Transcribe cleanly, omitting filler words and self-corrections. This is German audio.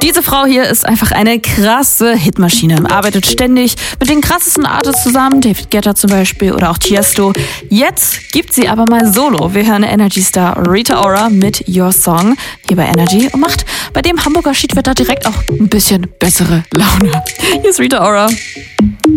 Diese Frau hier ist einfach eine krasse Hitmaschine. Arbeitet ständig mit den krassesten Artists zusammen, David Guetta zum Beispiel oder auch Tiesto. Jetzt gibt sie aber mal Solo. Wir hören Energy-Star Rita Ora mit Your Song hier bei Energy und macht bei dem Hamburger Schiedwetter direkt auch ein bisschen bessere Laune. Hier ist Rita Ora.